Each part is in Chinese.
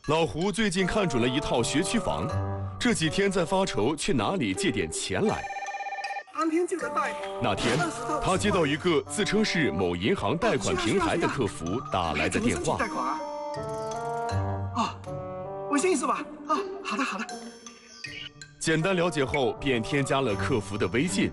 老胡最近看准了一套学区房，这几天在发愁去哪里借点钱来。 当天就在贷。 那天，他接到一个自称是某银行贷款平台的客服打来的电话。 贷款啊？啊，微信是吧？啊，好的好的。 简单了解后，便添加了客服的微信。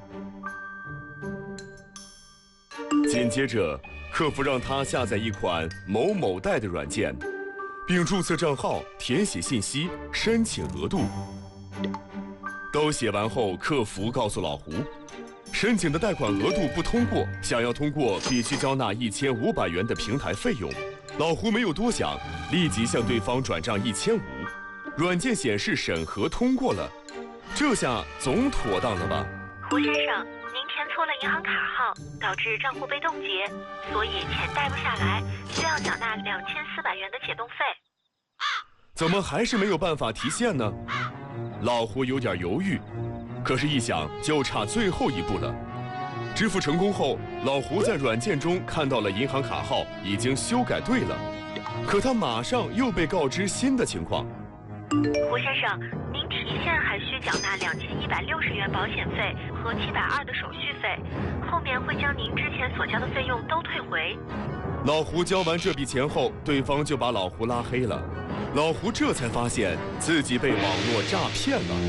紧接着，客服让他下载一款某某贷的软件，并注册账号、填写信息、申请额度。都写完后，客服告诉老胡，申请的贷款额度不通过，想要通过必须交纳1500元的平台费用。老胡没有多想，立即向对方转账1500。软件显示审核通过了，这下总妥当了吧？ 胡先生，您填错了银行卡号，导致账户被冻结，所以钱贷不下来，需要缴纳2400元的解冻费。 怎么还是没有办法提现呢？老胡有点犹豫，可是一想就差最后一步了。支付成功后，老胡在软件中看到了银行卡号已经修改对了，可他马上又被告知新的情况。 胡先生，您提现还需缴纳2160元保险费和720的手续费，后面会将您之前所交的费用都退回。 老胡交完这笔钱后，对方就把老胡拉黑了。老胡这才发现自己被网络诈骗了。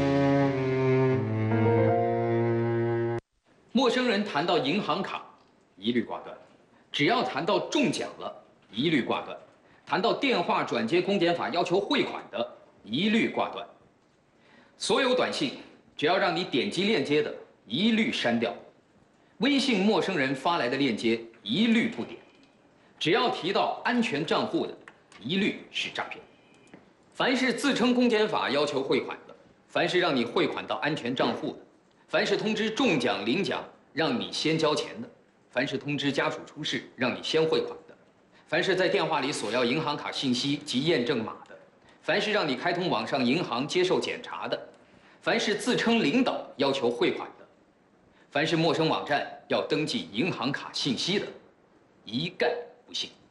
陌生人谈到银行卡，一律挂断；只要谈到中奖了，一律挂断；谈到电话转接公检法要求汇款的，一律挂断。所有短信只要让你点击链接的，一律删掉；微信陌生人发来的链接，一律不点；只要提到安全账户的，一律是诈骗。凡是自称公检法要求汇款的，凡是让你汇款到安全账户的，凡是通知中奖领奖让你先交钱的，凡是通知家属出事让你先汇款的，凡是在电话里索要银行卡信息及验证码的，凡是让你开通网上银行接受检查的，凡是自称领导要求汇款的，凡是陌生网站要登记银行卡信息的，一概不信。